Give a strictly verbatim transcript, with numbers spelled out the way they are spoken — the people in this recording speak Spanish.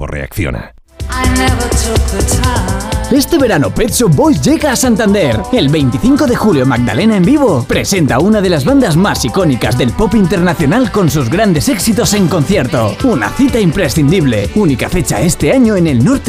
cuerpo reacciona. Este verano Pet Shop Boys llega a Santander. El veinticinco de julio Magdalena en Vivo presenta una de las bandas más icónicas del pop internacional con sus grandes éxitos en concierto. Una cita imprescindible. Única fecha este año en el norte